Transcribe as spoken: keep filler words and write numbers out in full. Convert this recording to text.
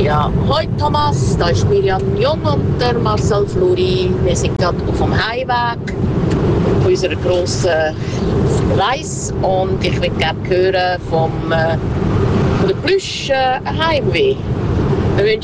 Ja, hoi Thomas, da ist Miriam Jung und der Marcel Fluri. Wir sind gerade auf dem Heimweg von unserer grossen Reise und ich würde gerne hören vom, äh, von der Plüsch äh, Heimweh. Wir wünschen